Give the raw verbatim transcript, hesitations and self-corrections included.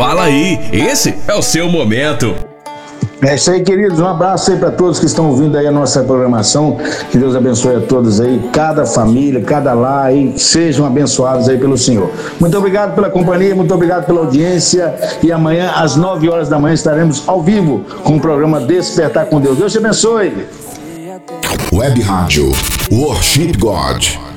Fala aí, esse é o seu momento. É isso aí, queridos. Um abraço aí para todos que estão ouvindo aí a nossa programação. Que Deus abençoe a todos aí, cada família, cada lar aí, sejam abençoados aí pelo Senhor. Muito obrigado pela companhia, muito obrigado pela audiência. E amanhã, às nove horas da manhã, estaremos ao vivo com o programa Despertar com Deus. Deus te abençoe. Web Rádio Worship God.